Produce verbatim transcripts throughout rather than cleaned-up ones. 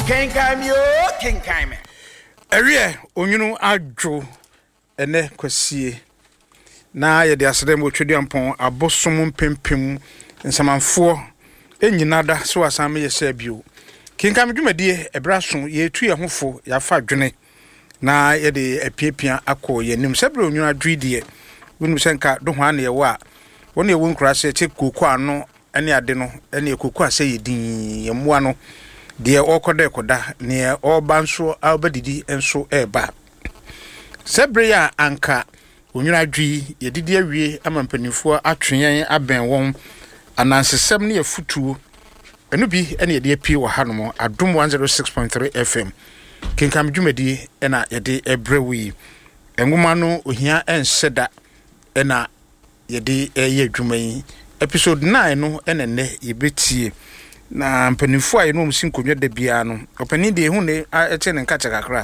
King Kime yo, King Kime. Erie onyunu adwo ene kwasie na ye de asede mo twedi ampon abosom mpempem nsamanfo enyinada so asame ye sha bio King Kime dwumadie ebraso ye tu ye hofo ya fa dwene na ye de epiepia akọ ye nim sebre onyunu adwidie wonu senka do hwa na ye wa wonu ye won krase che koku ano ene ade no ene koku ase ye din ye moa no de okode koda ne oba nso albadidi enso eba sebre ya anka onyunu adwi ye didi awie amampanifo atwen aben won anansesem ne yafutuo enu bi ene ye de apie wo hanom adom one oh six point three F M King Kime dwumadi ena ye de ebrewi enwoma no ohia enseda ena ye de eye adwumayi episode nine no ene ne ye betie na mpanifo ayi no msin konwa da bia no opani de hu ne ete ne nkacha kakra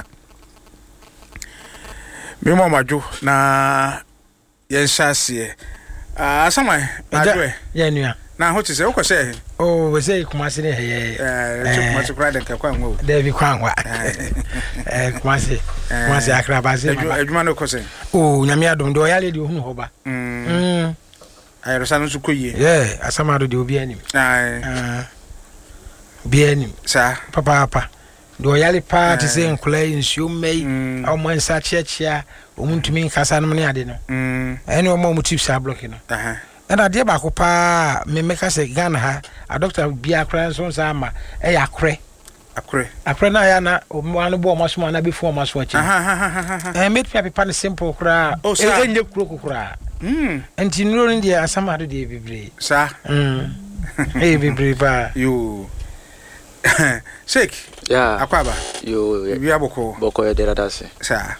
memo majo na yen shase ah samai adwe ya nua na ho tse ukọ se oh we say kumase ne heye eh kumase kra de kwa nwo David kwanwa eh kumase kumase akra base adwuma no ko se oh nyame adom do ya le de hu no hoba mm ayro sanu su koyie yeah asamado de obi anim ai bianim sa papa papa do yale pa te se nkola nsuo mai o mo nsa chiachia o muntumi nkasa no ne ade no mm ene o mo mu tips a block no aha na de ba ko pa me meka se Ghana ha a doctor bia kra nso nsa ama e ya kre akre akre na ya na o mo anu bo mo so na before mo so achi aha eh me pia papa ne simple kra e nye kuro kura mm enti nuro ni dia asama do de bibre sa mm eh bibre ba yo Shake. Yeah. Akwaba. Yo. Bi aboko. Boko ya deradase. Sa.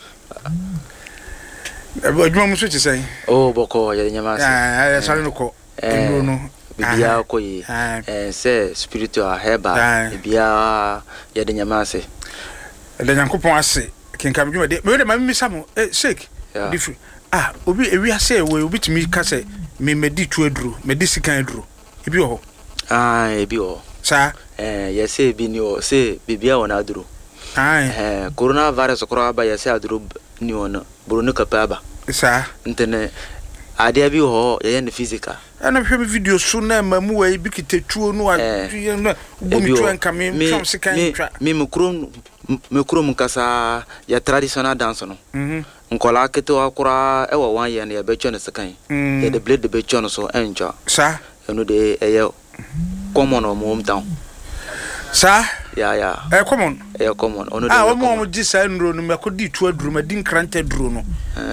Adwuma muso ti say. Oh boko ya nyama se. Ah, ya sare no ko. Enu no. Bibia ko yi. Eh se spiritual heba. Bibia ya de nyama se. De nyankopon ase. King Kime dwuma de. Me de ma misa mo. Eh Shake. Different. Ah, obi ewi ase we obi timi ka se me medi tu aduro, medi sikan aduro. Ebi ho. Ah, ebi ho. Sa eh yese bi ni o se bibia wona aduro ai eh coronavirus ko ba yese aduro ni wona buru kapa ba sa ntene ade bi ho ye ne physical ana hwe video so na mamu wa bi kitetuo no a no bumi tu enka me from sikan twa me mukrum me krum kasa ya traditional dance no mhm nkola keto akura e wo wan ye ne be chone sikan ye the blade be chone so enja sa eno de eye common o mo mtown sa ya ya eh common eh common ono ah o mo mo di sa nro no me ko di tu aduru ma di nkranta duru no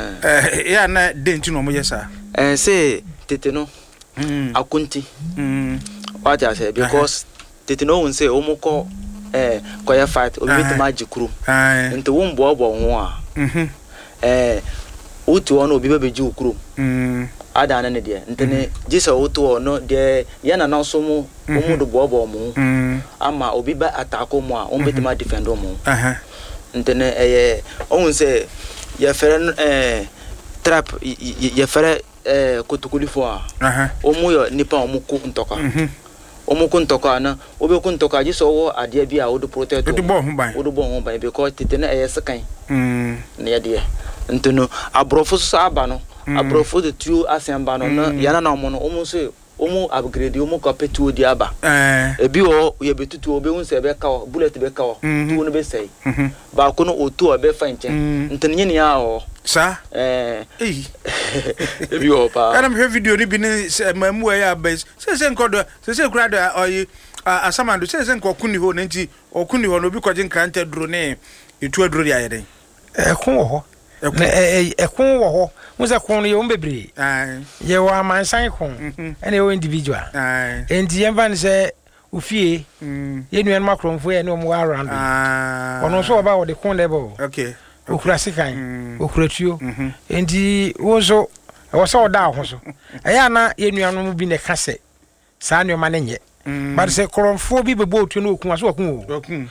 eh ya na denti no mo yesa eh say tete no mm akunti mm what I say because tete no won say o mo ko eh ko ya fight o bit magic room ah nti wo mbo obo ho a mhm eh utu ono obi bebeji ukuru mm ada na ne de ntene jisa utu ono de ya na na so mu omu do bobo mu ama obi ba atako mu a on betima defend mu aha ntene eye on se ya fere eh trap ya fere eh kotukulifo a aha omu yo nipa omu ku ntoka mhm omu ku ntoka na obi ku ntoka jisa wo ade bia wo do protect wo do bo ho ban wo do bo ho ban because titene eye sekan mm ne ya de nteno abrofo so aba no abrofo de tuo asemba no na yana na omo no omo so omo upgrade omo kapetuo di aba eh ebi wo ye betutu obe hu se be ka bullet be ka tuo no be sei ba ko no otu obe fa nche ntenye ne ya o sa eh eh ebi wo pa ana me video ni bi ni mamu ya base se se nkodo se se kura do oyi asamando se se nkokuni ho na nti okuni ho no bi kwaje nkranta duro ne etu aduro ya yeden eh kun wo ho na eh eh kun wo ho musa kun ye umbebre ah ye wa mansan kun ene wo individual ah enti yemba ne se ufie ye nuan makromfo ye no mo around ah ono so oba wo de kun level okay okura sikan okura tuo enti wo so wo so da ho so eya na ye nuan no bi ne kase sa ne ma ne nye but se kromfo bi bebo otu no okun aso okun o